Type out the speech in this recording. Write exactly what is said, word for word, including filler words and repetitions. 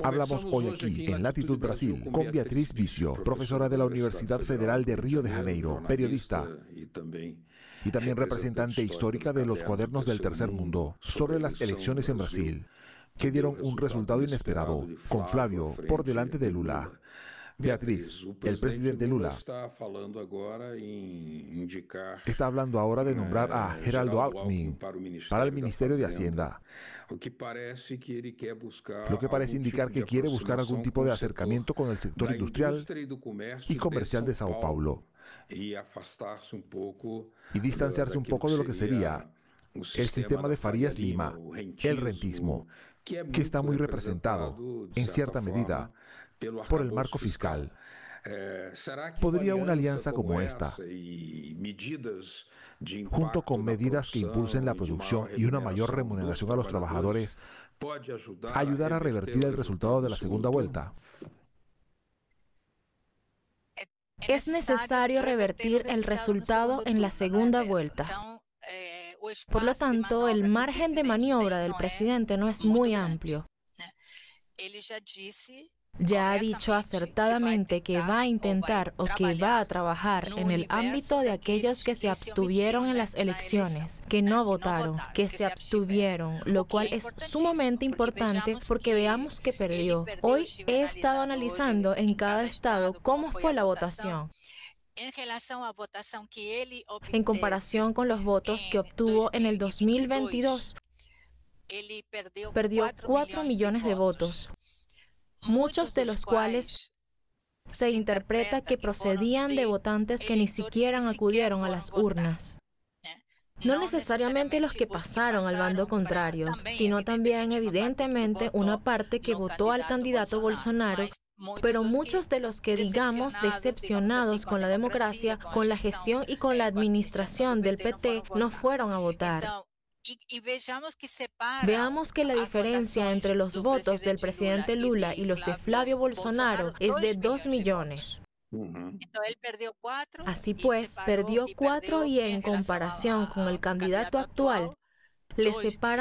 Hablamos hoy aquí, en Latitud Brasil, con Beatriz Vicio, profesora de la Universidad Federal de Río de Janeiro, periodista y también representante histórica de los Cuadernos del Tercer Mundo, sobre las elecciones en Brasil, que dieron un resultado inesperado, con Flávio por delante de Lula. Beatriz, el presidente Lula está hablando ahora de nombrar a Geraldo Alckmin para el Ministerio de Hacienda, lo que parece indicar que quiere buscar algún tipo de acercamiento con el sector industrial y comercial de Sao Paulo y distanciarse un poco de lo que sería el sistema de Farías Lima, el rentismo, que está muy representado, en cierta medida, por el marco fiscal. ¿Podría una alianza como esta, junto con medidas que impulsen la producción y una mayor remuneración a los trabajadores, ayudar a revertir el resultado de la segunda vuelta? Es necesario revertir el resultado en la segunda vuelta. Por lo tanto, el margen de maniobra del presidente no es muy amplio. Ya ha dicho acertadamente que va a intentar o que va a trabajar en el ámbito de aquellos que se abstuvieron en las elecciones, que no votaron, que se abstuvieron, lo cual es sumamente importante porque veamos que perdió. Hoy he estado analizando en cada estado cómo fue la votación, en comparación con los votos que obtuvo en el dos mil veintidós. Perdió cuatro millones de votos, muchos de los cuales se interpreta que procedían de votantes que ni siquiera acudieron a las urnas. No necesariamente los que pasaron al bando contrario, sino también evidentemente una parte que votó al candidato Bolsonaro, pero muchos de los que, digamos, decepcionados con la democracia, con la gestión y con la administración del P T, no fueron a votar. Veamos que la diferencia entre los votos del presidente Lula y los de Flávio Bolsonaro es de dos millones. Así pues, perdió cuatro y en comparación con el candidato actual, le separa